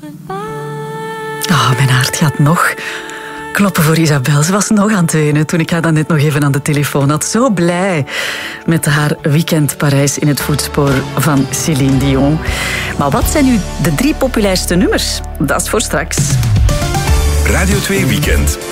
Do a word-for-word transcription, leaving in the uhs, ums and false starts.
Oh, mijn hart gaat nog kloppen voor Isabel. Ze was nog aan het wenen toen ik haar dan net nog even aan de telefoon had. Zo blij met haar weekend Parijs in het voetspoor van Céline Dion. Maar wat zijn nu de drie populairste nummers? Dat is voor straks. Radio twee Weekend.